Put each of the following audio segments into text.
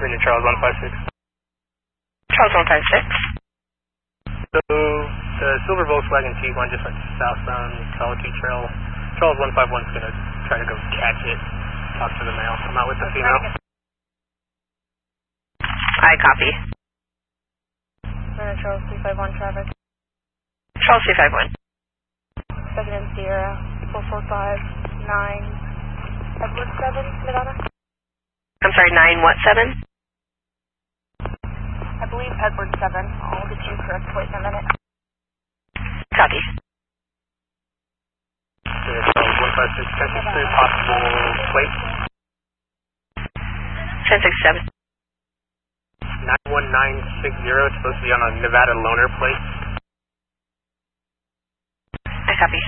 Virginia Charles 156. Charles 156. So, the silver Volkswagen Tiguan just went south on Solitude Trail. Charles 151 is going to try to go catch it, talk to the male. I'm out with the female. I copy. Charles 351 traffic. Charles 351. Second in Sierra, 4459, Edward 7, Nevada. I'm sorry, 9 what 7? I believe Edward 7. I'll get you correct plate in a minute. Copy. Charles 156, 1063, possible plate. 1067. 91960, it's supposed to be on a Nevada loaner plate. I copy.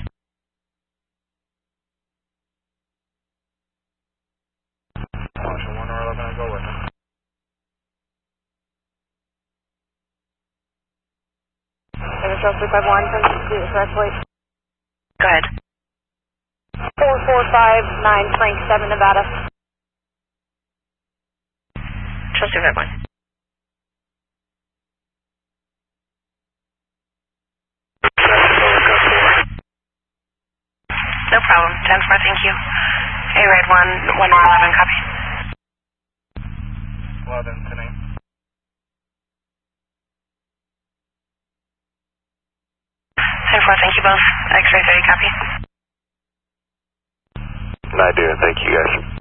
Option 1 or 11, I'll go with it. Charles 351, 1063, correct plate. Go ahead. 4459, Frank 7, Nevada. Charles 351. No problem. 10-4, thank you. A-Ride 1, 1 or 11, copy. 11 to name. 10-4, thank you both. X-ray 30, copy. I do, thank you guys.